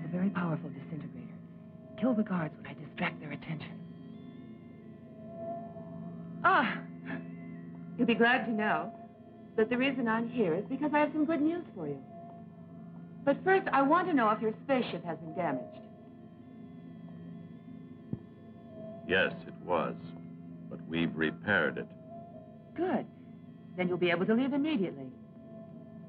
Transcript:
a very powerful disintegrator. Kill the guards when I distract their attention. Ah, you'll be glad to know that the reason I'm here is because I have some good news for you. But first, I want to know if your spaceship has been damaged. Yes, it was. But we've repaired it. Good. Then you'll be able to leave immediately.